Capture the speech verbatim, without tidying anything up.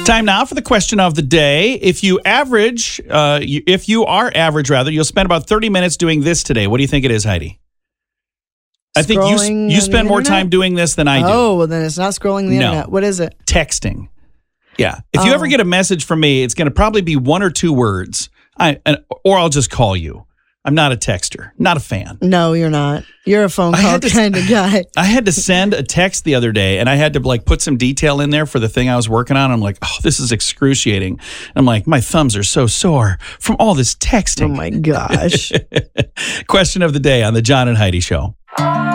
Time now for the question of the day. If you average, uh, you, if you are average, rather, you'll spend about thirty minutes doing this today. What do you think it is, Heidi? I think you Scrolling you on spend the more internet? time doing this than I do. Oh, well, then it's not scrolling the No. internet. What is it? Texting. Yeah. If you Oh. ever get a message from me, it's going to probably be one or two words. I and, or I'll just call you. I'm not a texter. Not a fan. No, you're not. You're a phone I call had to- kind of guy. I had to send a text the other day, and I had to like put some detail in there for the thing I was working on. I'm like, oh, this is excruciating. I'm like, my thumbs are so sore from all this texting. Oh my gosh. Question of the day on the John and Heidi Show.